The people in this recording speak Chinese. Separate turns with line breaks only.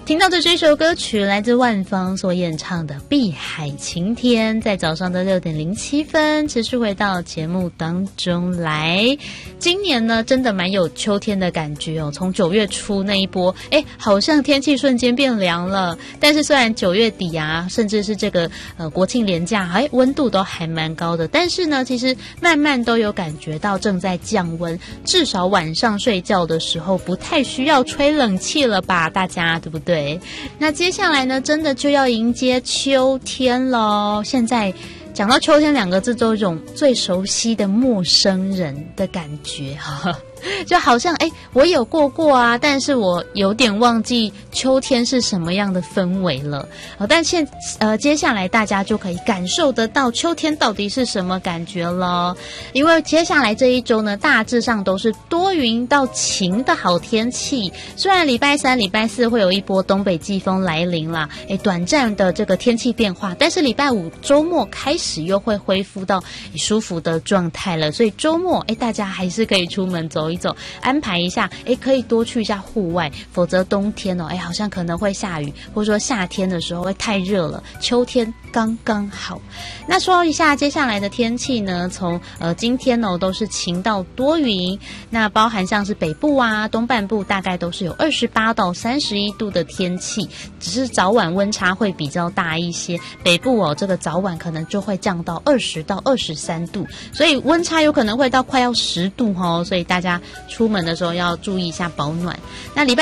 听到的这首歌曲来自万芳所演唱的《碧海晴天》，在早上的6:07持续回到节目当中来。今年呢，真的蛮有秋天的感觉哦。从9月初那一波，好像天气瞬间变凉了。但是虽然9月底啊，甚至是这个国庆连假，温度都还蛮高的。但是呢，其实慢慢都有感觉到正在降温，至少晚上睡觉的时候不太需要吹冷气了吧？大家对不对？那接下来呢，真的就要迎接秋天咯。现在讲到秋天2个字，都有一种最熟悉的陌生人的感觉就好像我有过啊，但是我有点忘记秋天是什么样的氛围了。但接下来大家就可以感受得到秋天到底是什么感觉了。因为接下来这一周呢，大致上都是多云到晴的好天气。虽然礼拜3、礼拜4会有一波东北季风来临啦，短暂的这个天气变化，但是礼拜5周末开始又会恢复到舒服的状态了。所以周末大家还是可以出门走一走，安排一下，可以多去一下户外，否则冬天好像可能会下雨，或者说夏天的时候会太热了，秋天刚刚好。那说一下接下来的天气呢，从今天都是晴到多云，那包含像是北部啊、东半部大概都是有28到31度的天气，只是早晚温差会比较大一些，北部这个早晚可能就会降到20到23度，所以温差有可能会到快要10度所以大家出门的时候要注意一下保暖。那礼拜